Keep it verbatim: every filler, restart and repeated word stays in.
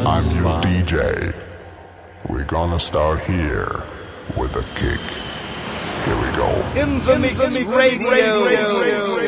I'm your D J. We're gonna start here with a kick. Here we go. Infamix Radio. Radio.